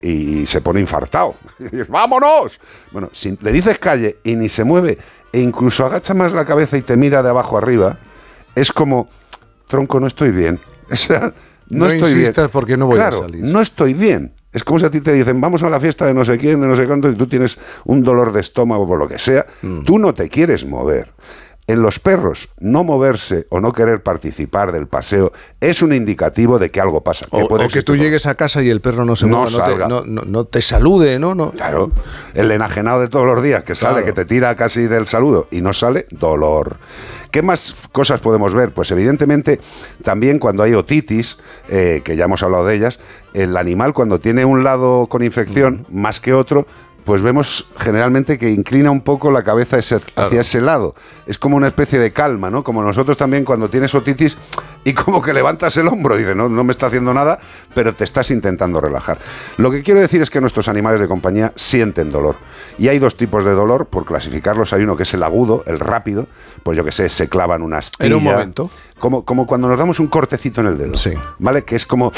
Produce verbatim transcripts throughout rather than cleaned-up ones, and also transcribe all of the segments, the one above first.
y se pone infartado. Y dices, ¡vámonos! Bueno, si le dices calle y ni se mueve e incluso agacha más la cabeza y te mira de abajo arriba, es como, tronco, no estoy bien. O sea, no, no estoy insistas bien. porque no voy claro, a salir. No estoy bien. Es como si a ti te dicen, vamos a la fiesta de no sé quién, de no sé cuánto, y tú tienes un dolor de estómago por lo que sea, mm. tú no te quieres mover. En los perros, no moverse o no querer participar del paseo es un indicativo de que algo pasa. Que o, puede o que tú llegues a casa y el perro no se no mueva, salga. No, te, no, no, no te salude, ¿no? no. Claro, el enajenado de todos los días que sale, claro. que te tira casi del saludo y no sale, dolor. ¿Qué más cosas podemos ver? Pues evidentemente también cuando hay otitis, eh, que ya hemos hablado de ellas, el animal cuando tiene un lado con infección mm. más que otro, pues vemos generalmente que inclina un poco la cabeza ese, claro. hacia ese lado. Es como una especie de calma, ¿no? Como nosotros también cuando tienes otitis y como que levantas el hombro, dices, no, no me está haciendo nada, pero te estás intentando relajar. Lo que quiero decir es que nuestros animales de compañía sienten dolor. Y hay dos tipos de dolor, por clasificarlos. Hay uno que es el agudo, el rápido, pues yo que sé, se clavan una astilla. En un momento. Como, como cuando nos damos un cortecito en el dedo, sí. ¿vale? Que es como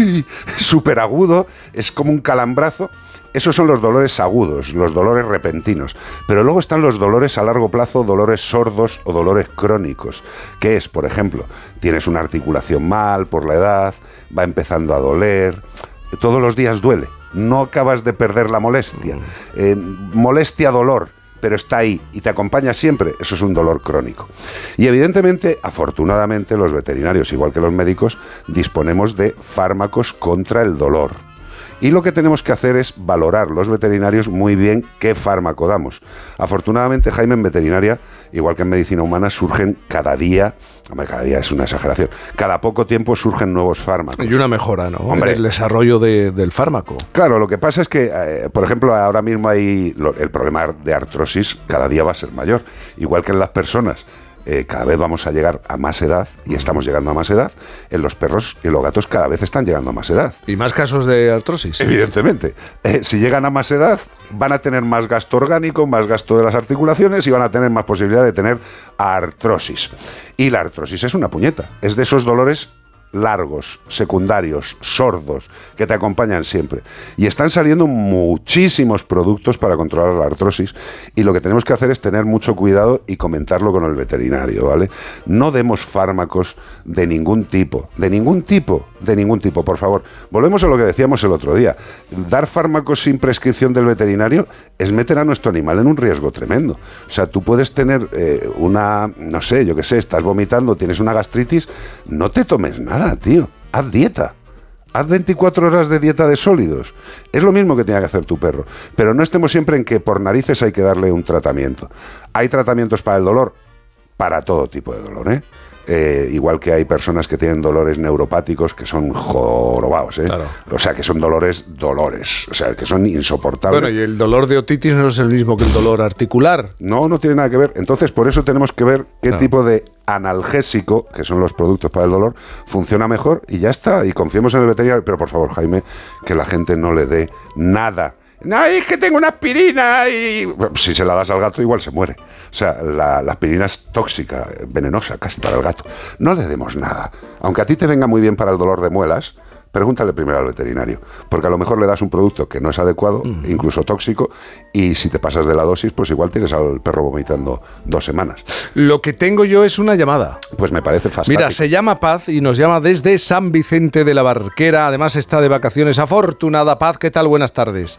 súper agudo, es como un calambrazo. Esos son los dolores agudos, los dolores repentinos. Pero luego están los dolores a largo plazo, dolores sordos o dolores crónicos. Que es, por ejemplo, tienes una articulación mal por la edad, va empezando a doler, todos los días duele, no acabas de perder la molestia. Eh, molestia, dolor, pero está ahí y te acompaña siempre, eso es un dolor crónico. Y evidentemente, afortunadamente, los veterinarios, igual que los médicos, disponemos de fármacos contra el dolor. Y lo que tenemos que hacer es valorar los veterinarios muy bien qué fármaco damos. Afortunadamente, Jaime, en veterinaria, igual que en medicina humana, surgen cada día, hombre, cada día es una exageración, cada poco tiempo surgen nuevos fármacos. Y una mejora, ¿no? Hombre, en el desarrollo de, del fármaco. Claro, lo que pasa es que, eh, por ejemplo, ahora mismo hay lo, el problema de artrosis cada día va a ser mayor, igual que en las personas. Eh, cada vez vamos a llegar a más edad y estamos llegando a más edad. En los perros y los gatos cada vez están llegando a más edad. ¿Y más casos de artrosis? Evidentemente. Eh, si llegan a más edad, van a tener más gasto orgánico, más gasto de las articulaciones y van a tener más posibilidad de tener artrosis. Y la artrosis es una puñeta. Es de esos dolores largos, secundarios, sordos, que te acompañan siempre. Y están saliendo muchísimos productos para controlar la artrosis y lo que tenemos que hacer es tener mucho cuidado y comentarlo con el veterinario, ¿vale? No demos fármacos de ningún tipo, de ningún tipo, de ningún tipo, por favor. Volvemos a lo que decíamos el otro día. Dar fármacos sin prescripción del veterinario es meter a nuestro animal en un riesgo tremendo. O sea, tú puedes tener eh, una, no sé, yo qué sé, estás vomitando, tienes una gastritis, no te tomes nada. Tío, haz dieta. Haz veinticuatro horas de dieta de sólidos. Es lo mismo que tiene que hacer tu perro. Pero no estemos siempre en que por narices hay que darle un tratamiento. Hay tratamientos para el dolor, para todo tipo de dolor, ¿eh? Eh, igual que hay personas que tienen dolores neuropáticos que son jorobados, ¿eh? Claro. O sea, que son dolores, dolores, o sea, que son insoportables. Bueno, y el dolor de otitis no es el mismo que el dolor articular. No, no tiene nada que ver. Entonces, por eso tenemos que ver qué Claro. tipo de analgésico, que son los productos para el dolor, funciona mejor y ya está. Y confiemos en el veterinario. Pero por favor, Jaime, que la gente no le dé nada. No, es que tengo una aspirina y... Bueno, si se la das al gato igual se muere. O sea, la, la aspirina es tóxica, venenosa casi para el gato. No le demos nada. Aunque a ti te venga muy bien para el dolor de muelas, pregúntale primero al veterinario. Porque a lo mejor le das un producto que no es adecuado, uh-huh. incluso tóxico, y si te pasas de la dosis, pues igual tienes al perro vomitando dos semanas. Lo que tengo yo es una llamada. Pues me parece fantástico. Mira, se llama Paz y nos llama desde San Vicente de la Barquera. Además está de vacaciones. Afortunada. Paz, ¿qué tal? Buenas tardes.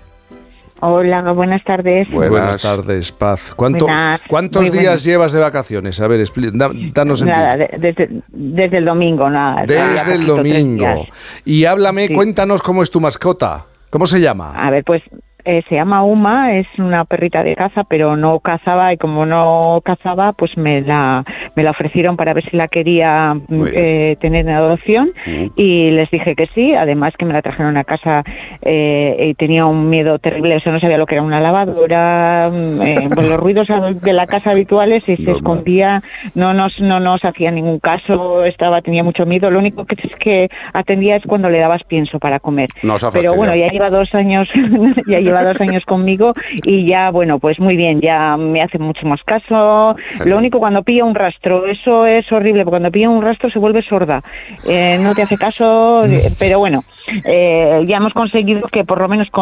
Hola, buenas tardes. Buenas, buenas tardes, Paz. ¿Cuánto, buenas, ¿Cuántos días buenas. llevas de vacaciones? A ver, expl- da, danos en Nada, de, desde, desde el domingo, nada. Desde el domingo. Y háblame, sí. Cuéntanos cómo es tu mascota. ¿Cómo se llama? A ver, pues eh, se llama Uma, es una perrita de caza, pero no cazaba y como no cazaba, pues me la me la ofrecieron para ver si la quería eh, tener en adopción uh-huh. y les dije que sí, además que me la trajeron a casa eh, y tenía un miedo terrible, o sea, no sabía lo que era una lavadora, eh, pues los ruidos de la casa habituales y se no, escondía, no nos no nos hacía ningún caso, estaba tenía mucho miedo, lo único que es que atendía es cuando le dabas pienso para comer. Nos pero bueno, ya lleva dos años, ya lleva lleva dos años conmigo y ya, bueno, pues muy bien, ya me hace mucho más caso. Genial. Lo único, cuando pilla un rastro, eso es horrible, porque cuando pilla un rastro se vuelve sorda. Eh, no te hace caso, pero bueno, eh, ya hemos conseguido que por lo menos con